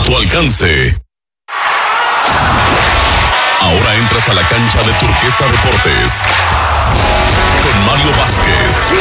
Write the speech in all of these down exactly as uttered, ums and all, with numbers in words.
a tu alcance. Ahora entras a la cancha de Turquesa Deportes con Mario Vázquez.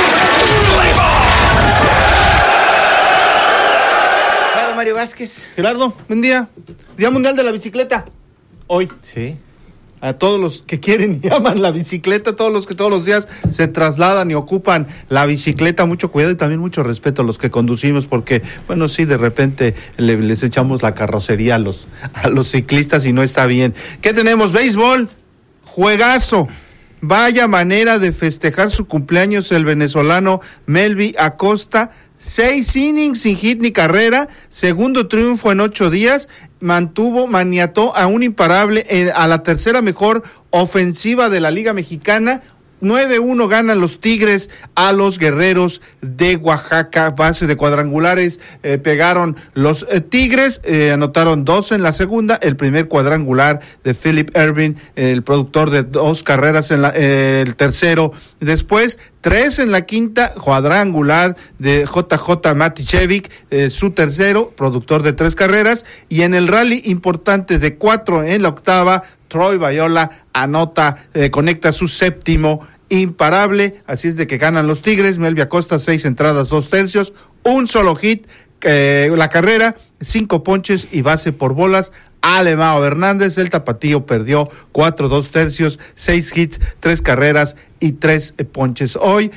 Gerardo Mario Vázquez. Gerardo, buen día. Día Mundial de la Bicicleta. Hoy. Sí. A todos los que quieren y aman la bicicleta, todos los que todos los días se trasladan y ocupan la bicicleta, mucho cuidado y también mucho respeto a los que conducimos, porque, bueno, sí, de repente le, les echamos la carrocería a los, a los ciclistas y no está bien. ¿Qué tenemos? Béisbol, juegazo. Vaya manera de festejar su cumpleaños el venezolano Melvin Acosta. Seis innings sin hit ni carrera, segundo triunfo en ocho días, mantuvo, maniató a un imparable en, a la tercera mejor ofensiva de la Liga Mexicana. nueve uno ganan los Tigres a los Guerreros de Oaxaca, base de cuadrangulares, eh, pegaron los eh, Tigres, eh, anotaron dos en la segunda, el primer cuadrangular de Philip Ervin, el productor de dos carreras en la, eh, el tercero, después tres en la quinta, cuadrangular de J J Matijevic, eh, su tercero, productor de tres carreras, y en el rally importante de cuatro en la octava, Troy Viola anota, eh, conecta su séptimo imparable, así es de que ganan los Tigres. Melvin Acosta, seis entradas, dos tercios, un solo hit, eh, la carrera, cinco ponches y base por bolas. Alemão Hernández, el tapatío, perdió cuatro, dos tercios, seis hits, tres carreras y tres eh, ponches. Hoy,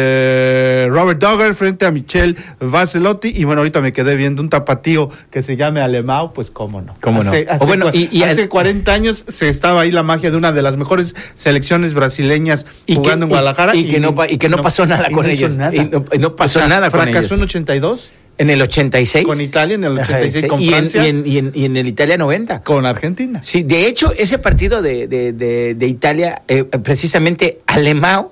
eh, Robert Dogger frente a Michel Vacelotti, y bueno, ahorita me quedé viendo un tapatío que se llame Alemão, pues cómo no. ¿Cómo no? Hace, hace, o bueno, y, y hace el... cuarenta años se estaba ahí la magia de una de las mejores selecciones brasileñas y jugando que, en Guadalajara. Y, y, y, que, no, y que no pasó nada con ellos. Nada. Y no, y no pasó o sea, nada con ellos. ¿Fracasó en ochenta y dos? En el ochenta y seis. Con Italia, en el ochenta y seis Ajá, con y Francia. En, y, en, y, en, y en el Italia noventa. Con Argentina. Sí, de hecho, ese partido de, de, de, de Italia, eh, precisamente Alemão,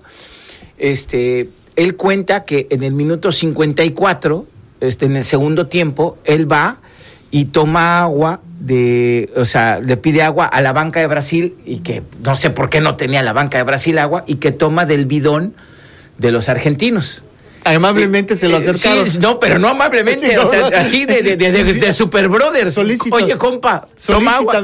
este, él cuenta que en el minuto cincuenta y cuatro, este, en el segundo tiempo, él va y toma agua de, o sea, le pide agua a la banca de Brasil, y que no sé por qué no tenía la banca de Brasil agua, y que toma del bidón de los argentinos. Amablemente se lo acercaron. Sí, no, pero no amablemente, sí, no, o sea, así de, de, de, de, de Super Brothers. Solícitos. Oye, compa, toma agua.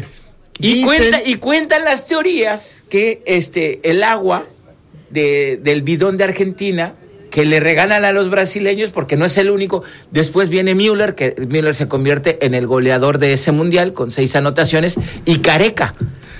Y, Dicen... cuenta, y cuentan las teorías que este, el agua de, del bidón de Argentina, que le regalan a los brasileños, porque no es el único. Después viene Müller, que Müller se convierte en el goleador de ese mundial con seis anotaciones, y Careca,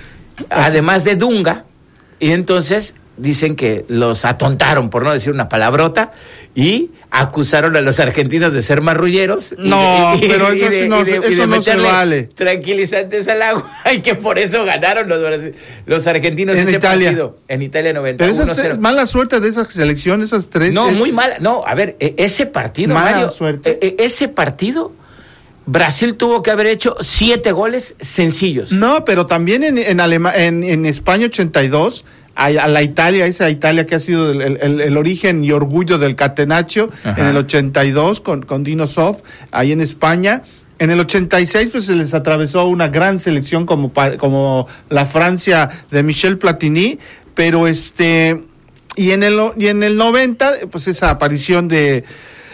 además de Dunga, y entonces dicen que los atontaron, por no decir una palabrota, y acusaron a los argentinos de ser marrulleros. No, y de, y, pero y eso, de, no, y de, eso y de no se vale. Tranquilizantes al agua, y que por eso ganaron los, los argentinos en ese Italia. partido. En Italia noventa. Pero esas tres, mala suerte de esa selección, esas tres. No, eh, muy mala. No, a ver, ese partido, mala Mario, suerte. Eh, ese partido, Brasil tuvo que haber hecho siete goles sencillos. No, pero también en, en, Alema, en, en España ochenta y dos, a, a la Italia, esa Italia que ha sido el, el, el origen y orgullo del Catenaccio, ajá, en el ochenta y dos con, con Dino Zoff, ahí en España. En el ochenta y seis pues se les atravesó una gran selección como, como la Francia de Michel Platini, pero este, y en el, y en el noventa, pues esa aparición de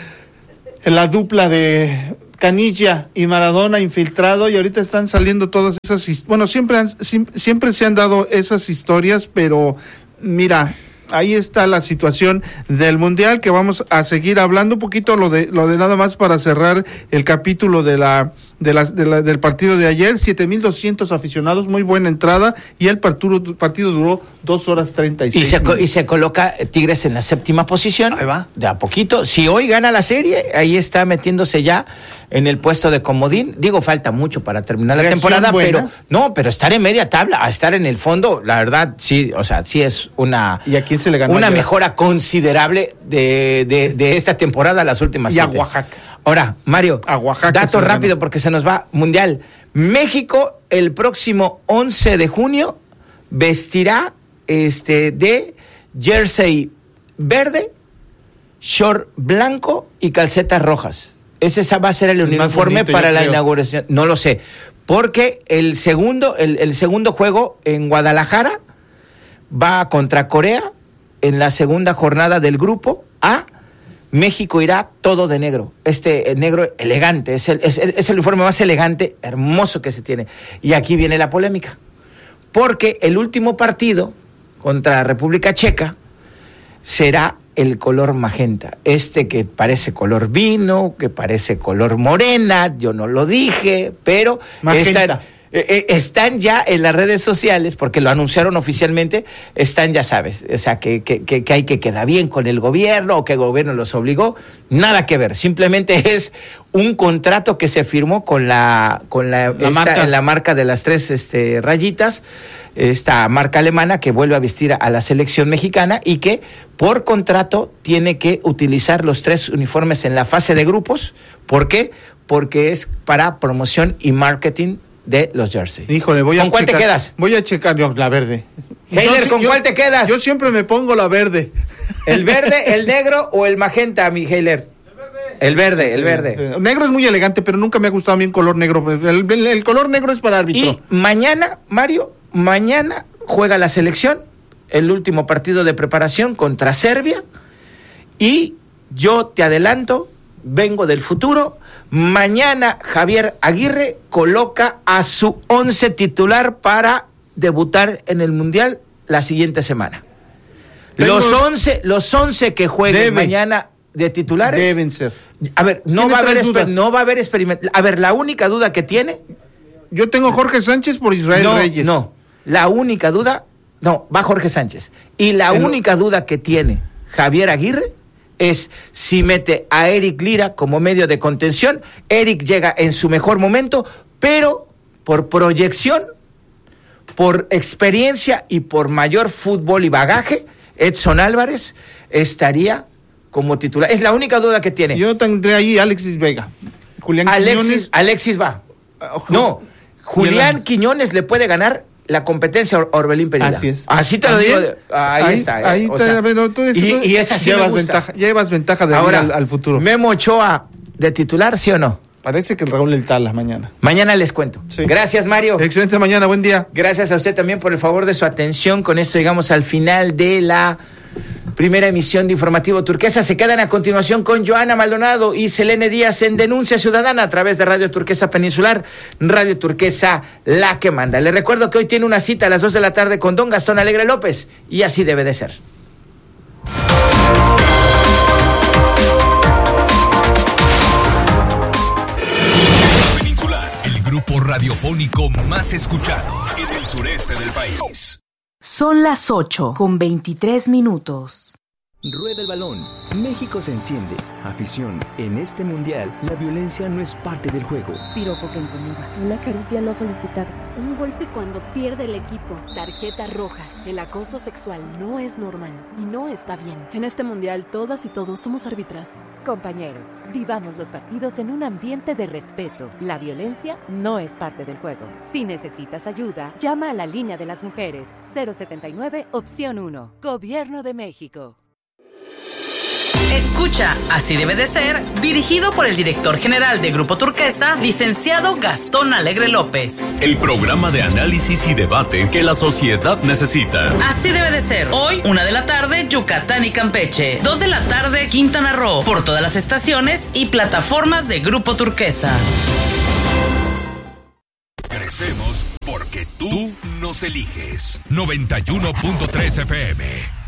la dupla de Canilla y Maradona infiltrado, y ahorita están saliendo todas esas, bueno, siempre han, siempre se han dado esas historias, pero mira, ahí está la situación del Mundial, que vamos a seguir hablando un poquito lo de lo de nada más para cerrar el capítulo de la de la, de la del partido de ayer. Siete mil doscientos aficionados, muy buena entrada, y el partido, partido duró dos horas treinta y seis y se, minutos. Y se coloca Tigres en la séptima posición. Ahí va. De a poquito. Si hoy gana la serie, ahí está metiéndose ya en el puesto de comodín. Digo, falta mucho para terminar la Reacción temporada, buena. pero no, pero estar en media tabla, a estar en el fondo, la verdad, sí, o sea, sí es una, ¿Y a quién se le ganó una ayer? mejora considerable de, de, de esta temporada a las últimas Y siete. a Oaxaca. Ahora, Mario, a Oaxaca dato rápido porque se nos va Mundial. México el próximo once de junio vestirá este de jersey verde, short blanco y calcetas rojas. Ese va a ser el, el uniforme bonito, para la creo. inauguración. No lo sé, porque el segundo, el, el segundo juego en Guadalajara va contra Corea en la segunda jornada del grupo A, México irá todo de negro, este negro elegante, es el, es, es el uniforme más elegante, hermoso que se tiene. Y aquí viene la polémica, porque el último partido contra República Checa será el color magenta, este que parece color vino, que parece color morena, yo no lo dije, pero están, eh, están ya en las redes sociales, porque lo anunciaron oficialmente, están, ya sabes, o sea, que, que, que, que hay que quedar bien con el gobierno, o que el gobierno los obligó, nada que ver, simplemente es un contrato que se firmó con la, con la, la, esta, marca. la marca de las tres este, rayitas, esta marca alemana que vuelve a vestir a la selección mexicana y que por contrato tiene que utilizar los tres uniformes en la fase de grupos. ¿Por qué? Porque es para promoción y marketing de los jerseys. Híjole, voy a ¿Con cuál checar, te quedas? Voy a checar yo, la verde. Heiler, ¿con yo, cuál te quedas? Yo siempre me pongo la verde. ¿El verde, el negro o el magenta, mi Heiler? El verde, el verde. El negro es muy elegante, pero nunca me ha gustado a mí un color negro. El, el, el color negro es para árbitro. Y mañana, Mario, mañana juega la selección, el último partido de preparación contra Serbia. Y yo te adelanto, vengo del futuro. Mañana Javier Aguirre coloca a su once titular para debutar en el Mundial la siguiente semana. Tengo... Los once, los once que jueguen Debe. mañana de titulares Deben ser. A ver, no Tiene va a haber tres exper- dudas. no va a haber experimento. A ver, la única duda que tiene, Yo tengo Jorge Sánchez por Israel no, Reyes. no, la única duda, no, va Jorge Sánchez. Y la El- única duda que tiene Javier Aguirre es si mete a Eric Lira como medio de contención. Eric llega en su mejor momento, pero por proyección, por experiencia y por mayor fútbol y bagaje, Edson Álvarez estaría como titular. Es la única duda que tiene. Yo tendré ahí Alexis Vega. Julián Alexis, Quiñones. Alexis va. Uh, No, Julián Julián- Quiñones le puede ganar la competencia a Or- Orbelín Pineda. Así es. Así te lo ¿También? digo. de- ahí, Ahí- está. eh, ahí o está, sea, pero tú- y, tú- y esa sí llevas me gusta. ventaja, llevas ventaja de Ahora, ir al, al futuro. Memo Ochoa de titular, ¿sí o no? Parece que el Raúl el Tala mañana. Mañana les cuento. Sí. Gracias, Mario. Excelente mañana, buen día. Gracias a usted también por el favor de su atención. Con esto llegamos al final de la primera emisión de Informativo Turquesa. Se quedan a continuación con Joana Maldonado y Selene Díaz en Denuncia Ciudadana a través de Radio Turquesa Peninsular, Radio Turquesa, la que manda. Les recuerdo que hoy tiene una cita a las dos de la tarde con don Gastón Alegre López y así debe de ser. Peninsular, el grupo radiofónico más escuchado en el sureste del país. Son las ocho con veintitrés minutos. Rueda el balón. México se enciende. Afición. En este mundial, la violencia no es parte del juego. Piropo que incomoda. Una caricia no solicitada. Un golpe cuando pierde el equipo. Tarjeta roja. El acoso sexual no es normal y no está bien. En este mundial, todas y todos somos árbitras. Compañeros, vivamos los partidos en un ambiente de respeto. La violencia no es parte del juego. Si necesitas ayuda, llama a la línea de las mujeres. cero setenta y nueve, opción uno. Gobierno de México. Escucha, así debe de ser, dirigido por el director general de Grupo Turquesa, licenciado Gastón Alegre López. El programa de análisis y debate que la sociedad necesita. Así debe de ser. Hoy, una de la tarde, Yucatán y Campeche. Dos de la tarde, Quintana Roo. Por todas las estaciones y plataformas de Grupo Turquesa. Crecemos porque tú nos eliges. noventa y uno punto tres F M.